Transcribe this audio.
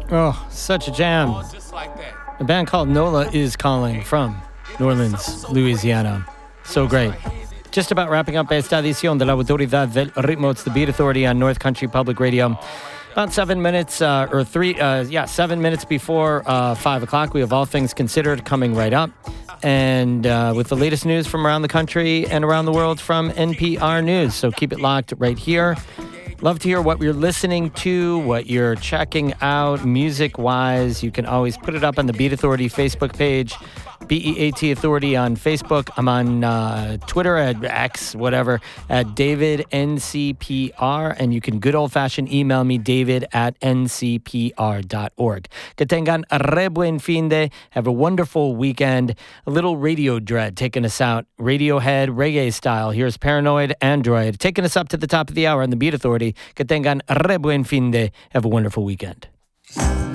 Oh, such a jam. A band called Nola is Calling from New Orleans, Louisiana. So great. Just about wrapping up esta edición de la Autoridad del Ritmo. It's the Beat Authority on North Country Public Radio. About 7 minutes, 7 minutes before 5 o'clock. We have All Things Considered coming right up. And with the latest news from around the country and around the world from NPR News. So keep it locked right here. Love to hear what you're listening to, what you're checking out music-wise. You can always put it up on the Beat Authority Facebook page, BEAT Authority on Facebook. I'm on Twitter at X, whatever, at DavidNCPR. And you can good old-fashioned email me, david@ncpr.org. Que tengan re buen fin de. Have a wonderful weekend. A little Radio Dread taking us out. Radiohead, reggae style. Here's Paranoid Android taking us up to the top of the hour on the Beat Authority. Que tengan re buen fin de. Have a wonderful weekend.